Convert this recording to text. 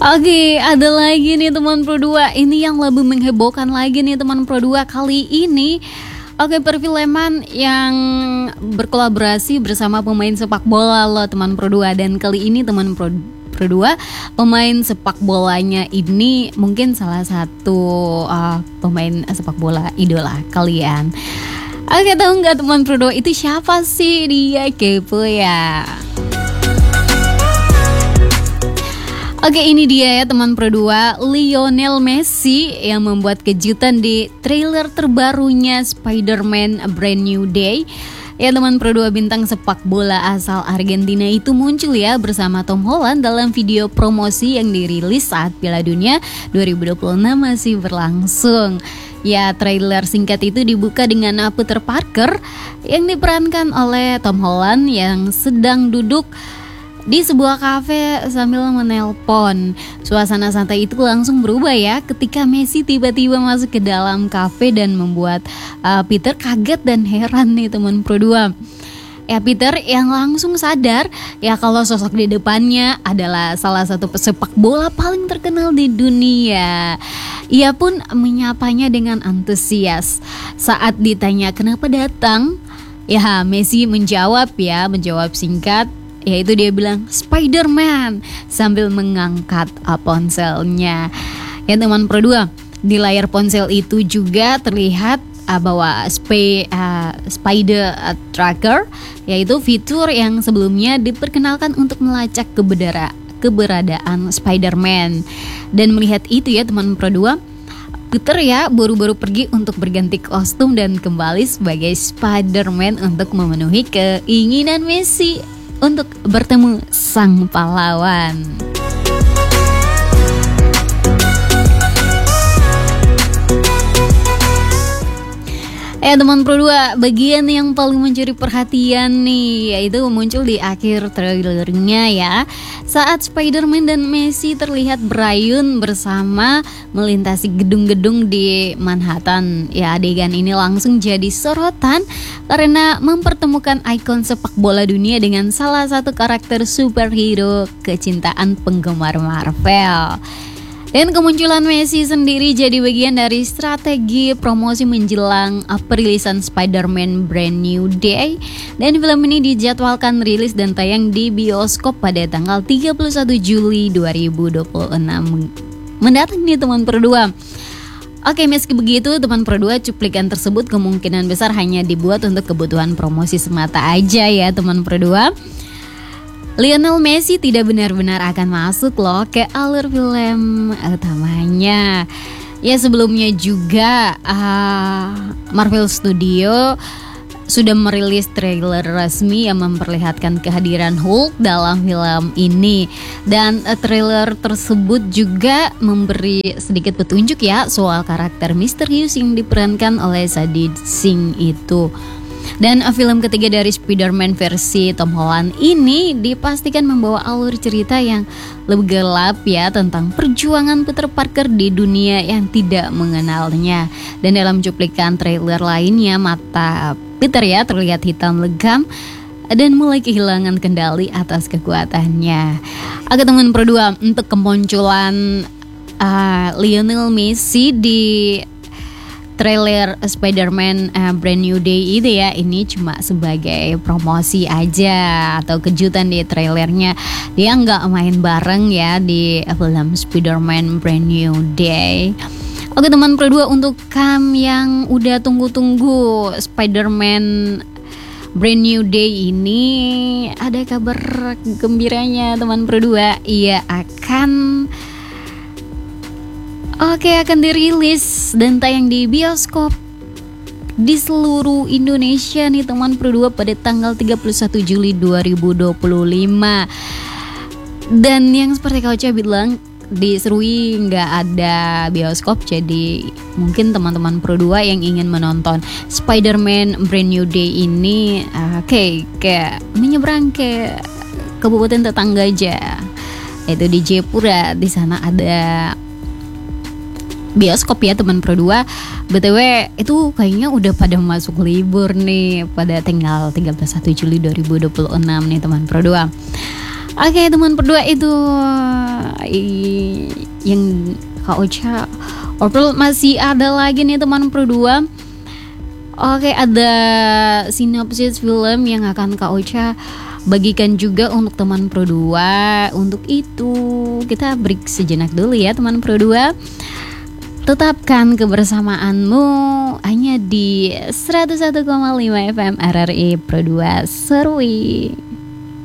Oke, ada lagi nih teman Pro 2. Ini yang lebih menghebohkan lagi nih teman Pro 2 kali ini. Oke, perfilman yang berkolaborasi bersama pemain sepak bola loh teman Pro 2. Dan kali ini teman Pro 2, pemain sepak bolanya ini mungkin salah satu pemain sepak bola idola kalian. Oke, tahu nggak teman Pro 2 itu siapa sih? Dia kepo ya. Oke, ini dia ya teman Pro 2, Lionel Messi yang membuat kejutan di trailer terbarunya Spider-Man A Brand New Day. Ya teman Pro 2, bintang sepak bola asal Argentina itu muncul ya bersama Tom Holland dalam video promosi yang dirilis saat Piala Dunia 2026 masih berlangsung. Ya, trailer singkat itu dibuka dengan Peter Parker yang diperankan oleh Tom Holland yang sedang duduk di sebuah kafe sambil menelpon. Suasana santai itu langsung berubah ya ketika Messi tiba-tiba masuk ke dalam kafe dan membuat Peter kaget dan heran nih teman Pro 2. Ya, Peter yang langsung sadar ya kalau sosok di depannya adalah salah satu pesepak bola paling terkenal di dunia. Ia pun menyapanya dengan antusias. Saat ditanya kenapa datang, ya Messi menjawab singkat, yaitu dia bilang Spider-Man sambil mengangkat ponselnya. Ya teman Pro 2, di layar ponsel itu juga terlihat bahwa Spider Tracker, yaitu fitur yang sebelumnya diperkenalkan untuk melacak keberadaan Spider-Man. Dan melihat itu ya teman Pro 2, Peter ya baru-baru pergi untuk berganti kostum dan kembali sebagai Spider-Man untuk memenuhi keinginan Messi untuk bertemu sang pahlawan. Teman Pro 2, bagian yang paling mencuri perhatian nih yaitu muncul di akhir trailernya ya. Saat Spider-Man dan Messi terlihat berayun bersama melintasi gedung-gedung di Manhattan. Ya, adegan ini langsung jadi sorotan karena mempertemukan ikon sepak bola dunia dengan salah satu karakter superhero kecintaan penggemar Marvel. Dan kemunculan Messi sendiri jadi bagian dari strategi promosi menjelang perilisan Spider-Man Brand New Day. Dan film ini dijadwalkan rilis dan tayang di bioskop pada tanggal 31 Juli 2026 mendatang nih teman Pro 2. Oke, meski begitu teman Pro 2, cuplikan tersebut kemungkinan besar hanya dibuat untuk kebutuhan promosi semata aja ya teman Pro 2. Lionel Messi tidak benar-benar akan masuk loh ke alur film utamanya. Ya, sebelumnya juga Marvel Studio sudah merilis trailer resmi yang memperlihatkan kehadiran Hulk dalam film ini. Dan trailer tersebut juga memberi sedikit petunjuk ya soal karakter misterius yang diperankan oleh Sadie Sink itu. Dan film ketiga dari Spider-Man versi Tom Holland ini dipastikan membawa alur cerita yang lebih gelap ya tentang perjuangan Peter Parker di dunia yang tidak mengenalnya. Dan dalam cuplikan trailer lainnya, mata Peter ya terlihat hitam legam dan mulai kehilangan kendali atas kekuatannya. Oke teman Pro 2, untuk kemunculan Lionel Messi di trailer Spider-Man Brand New Day itu ya, ini cuma sebagai promosi aja atau kejutan di trailernya. Dia nggak main bareng ya di film Spider-Man Brand New Day. Oke teman Pro 2, untuk yang udah tunggu-tunggu Spider-Man Brand New Day ini, ada kabar gembiranya teman Pro 2. Ia akan dirilis dan tayang di bioskop di seluruh Indonesia nih teman Pro 2 pada tanggal 31 Juli 2025. Dan yang seperti Kak Ocha bilang, di Serui nggak ada bioskop, jadi mungkin teman-teman Pro 2 yang ingin menonton Spider-Man Brand New Day ini kayak menyeberang ke kabupaten tetangga aja, yaitu di Jayapura. Di sana ada bioskop ya teman Pro 2. BTW itu kayaknya udah pada masuk libur nih pada tanggal 31 Juli 2026 nih teman Pro 2. Oke, teman berdua itu yang Kak Ocha obrol. Masih ada lagi nih teman berdua. Oke, ada sinopsis film yang akan Kak Ocha bagikan juga untuk teman Pro 2. Untuk itu kita break sejenak dulu ya teman Pro 2. Tetapkan kebersamaanmu hanya di 101,5 FM RRI Pro 2 Serui.